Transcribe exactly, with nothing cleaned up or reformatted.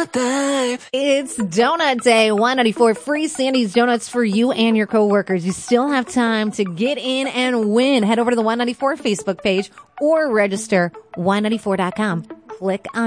babe. It's Donut Day, one ninety-four free Sandy's Donuts for you and your coworkers. You still have time to get in and win. Head over to the one ninety-four Facebook page or register one ninety-four dot com. Click on